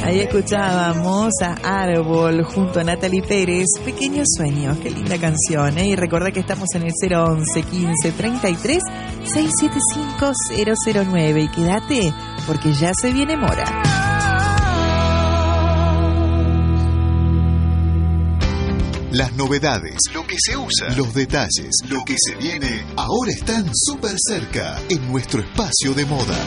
Ahí escuchábamos a Árbol junto a Natalie Pérez, Pequeños Sueños, qué linda canción, ¿eh? Y recordá que estamos en el 011 15 33 675 009 y quédate porque ya se viene Mora. Las novedades, lo que se usa, los detalles, lo que se viene, ahora están súper cerca en nuestro espacio de moda.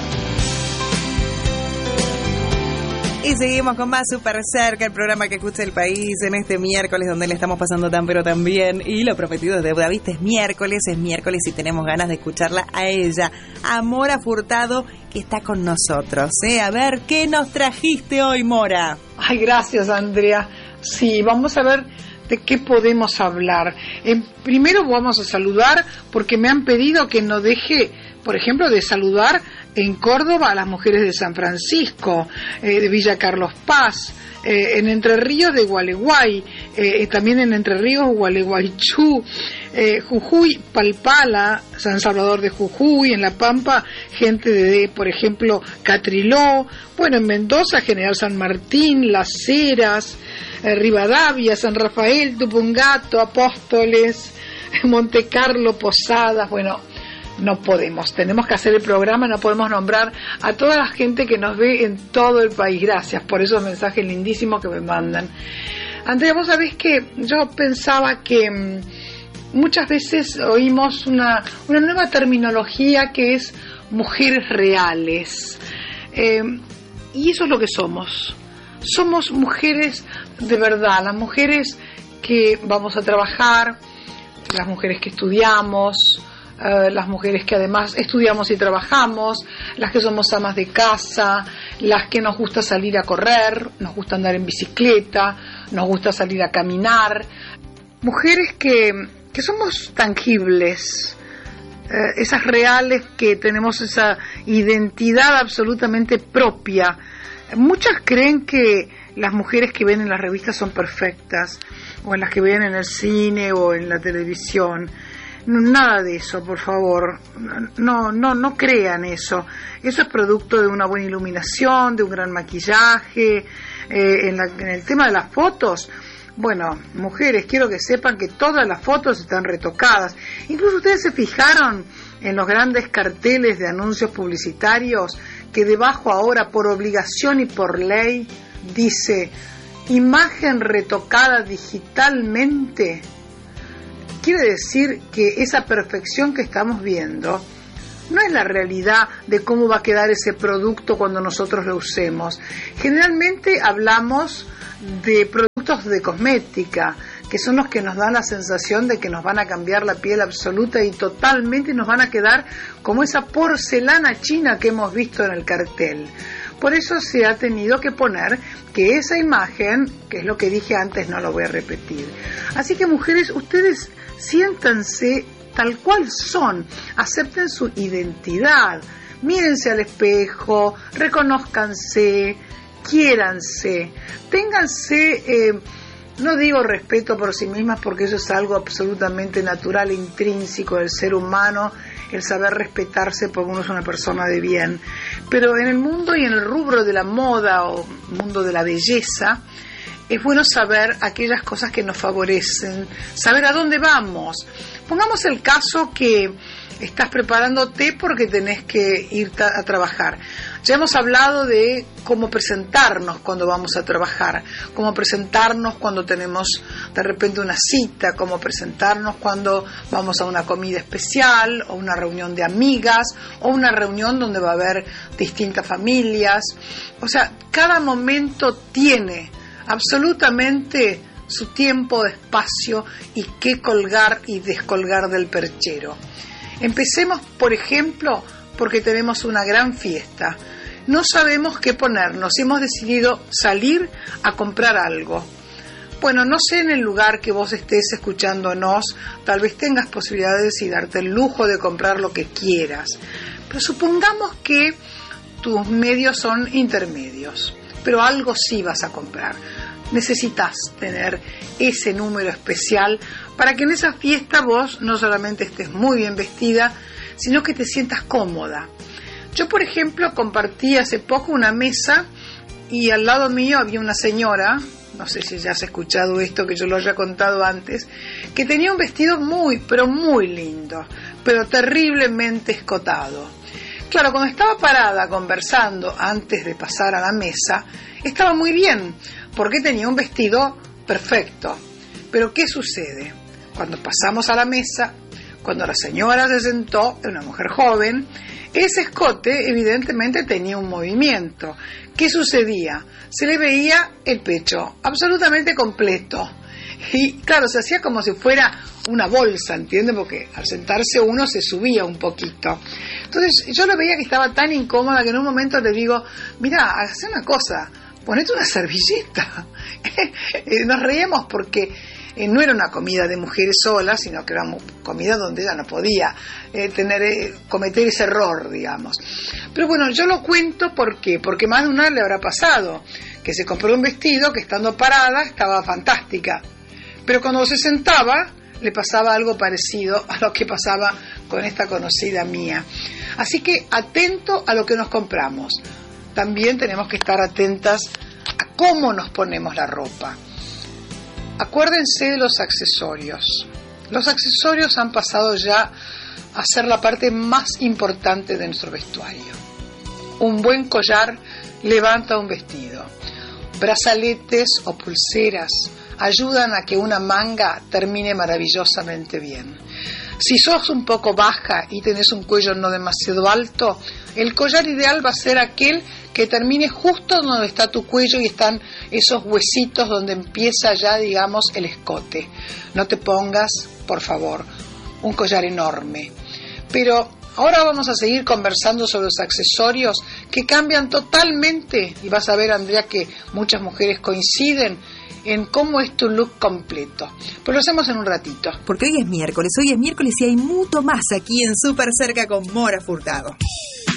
Y seguimos con más Súper Cerca, el programa que escucha el país en este miércoles donde le estamos pasando tan pero tan bien. Y lo prometido es deuda, ¿viste? Es miércoles y tenemos ganas de escucharla a ella, a Mora Furtado, que está con nosotros, ¿eh? A ver, ¿qué nos trajiste hoy, Mora? Ay, gracias, Andrea. Sí, vamos a ver de qué podemos hablar. Primero vamos a saludar, porque me han pedido que no deje, por ejemplo, de saludar en Córdoba a las mujeres de San Francisco, de Villa Carlos Paz, en Entre Ríos de Gualeguay, también en Entre Ríos, Gualeguaychú, Jujuy, Palpala, San Salvador de Jujuy, en La Pampa, gente de, por ejemplo, Catriló, bueno, en Mendoza, General San Martín, Las Heras, Rivadavia, San Rafael, Tupungato, Apóstoles, Monte Carlo, Posadas, bueno, no podemos, tenemos que hacer el programa, no podemos nombrar a toda la gente que nos ve en todo el país. Gracias por esos mensajes lindísimos que me mandan. Andrea, vos sabés que yo pensaba que muchas veces oímos una nueva terminología que es mujeres reales, y eso es lo que somos. Somos mujeres de verdad, las mujeres que vamos a trabajar, las mujeres que estudiamos, las mujeres que además estudiamos y trabajamos, las que somos amas de casa, las que nos gusta salir a correr, nos gusta andar en bicicleta, nos gusta salir a caminar, mujeres que somos tangibles, esas reales, que tenemos esa identidad absolutamente propia. Muchas creen que las mujeres que ven en las revistas son perfectas, o en las que ven en el cine o en la televisión. Nada de eso, por favor. No crean eso. Eso es producto de una buena iluminación, de un gran maquillaje. En el tema de las fotos, bueno, mujeres, quiero que sepan que todas las fotos están retocadas. Incluso ustedes se fijaron en los grandes carteles de anuncios publicitarios que debajo ahora, por obligación y por ley, dice imagen retocada digitalmente. Quiere decir que esa perfección que estamos viendo no es la realidad de cómo va a quedar ese producto cuando nosotros lo usemos. Generalmente hablamos de productos de cosmética, que son los que nos dan la sensación de que nos van a cambiar la piel absoluta y totalmente nos van a quedar como esa porcelana china que hemos visto en el cartel. Por eso se ha tenido que poner que esa imagen, que es lo que dije antes, no lo voy a repetir. Así que, mujeres, ustedes siéntanse tal cual son, acepten su identidad, mírense al espejo, reconózcanse, quiéranse, ténganse, no digo respeto por sí mismas, porque eso es algo absolutamente natural e intrínseco del ser humano, el saber respetarse porque uno es una persona de bien, pero en el mundo y en el rubro de la moda o mundo de la belleza, es bueno saber aquellas cosas que nos favorecen, saber a dónde vamos. Pongamos el caso que estás preparándote porque tenés que ir a trabajar. Ya hemos hablado de cómo presentarnos cuando vamos a trabajar, cómo presentarnos cuando tenemos de repente una cita, cómo presentarnos cuando vamos a una comida especial o una reunión de amigas o una reunión donde va a haber distintas familias. O sea, cada momento tiene absolutamente su tiempo de espacio y qué colgar y descolgar del perchero. Empecemos, por ejemplo, porque tenemos una gran fiesta. No sabemos qué ponernos, hemos decidido salir a comprar algo. Bueno, no sé en el lugar que vos estés escuchándonos, tal vez tengas posibilidades y darte el lujo de comprar lo que quieras. Pero supongamos que tus medios son intermedios, pero algo sí vas a comprar. Necesitas tener ese número especial para que en esa fiesta vos no solamente estés muy bien vestida, sino que te sientas cómoda. Yo, por ejemplo, compartí hace poco una mesa y al lado mío había una señora, no sé si ya has escuchado esto, que yo lo haya contado antes, que tenía un vestido muy, pero muy lindo, pero terriblemente escotado. Claro, cuando estaba parada conversando antes de pasar a la mesa, estaba muy bien, porque tenía un vestido perfecto. Pero ¿qué sucede? Cuando pasamos a la mesa, cuando la señora se sentó, una mujer joven, ese escote evidentemente tenía un movimiento. ¿Qué sucedía? Se le veía el pecho absolutamente completo. Y claro, se hacía como si fuera una bolsa, ¿entiendes? Porque al sentarse uno se subía un poquito. Entonces yo lo veía que estaba tan incómoda que en un momento le digo, mira, haz una cosa, ponete una servilleta. Nos reíamos porque no era una comida de mujeres solas, sino que era una comida donde ella no podía cometer ese error, digamos. Pero bueno, yo lo cuento porque más de una le habrá pasado, que se compró un vestido que estando parada estaba fantástica, pero cuando se sentaba le pasaba algo parecido a lo que pasaba con esta conocida mía. Así que atento a lo que nos compramos. También tenemos que estar atentas a cómo nos ponemos la ropa. Acuérdense de los accesorios. Los accesorios han pasado ya a ser la parte más importante de nuestro vestuario. Un buen collar levanta un vestido. Brazaletes o pulseras ayudan a que una manga termine maravillosamente bien. Si sos un poco baja y tenés un cuello no demasiado alto, el collar ideal va a ser aquel que termine justo donde está tu cuello y están esos huesitos donde empieza ya, digamos, el escote. No te pongas, por favor, un collar enorme. Pero ahora vamos a seguir conversando sobre los accesorios que cambian totalmente, y vas a ver, Andrea, que muchas mujeres coinciden en cómo es tu look completo. Pues lo hacemos en un ratito. Porque hoy es miércoles y hay mucho más aquí en Súper Cerca con Mora Furtado.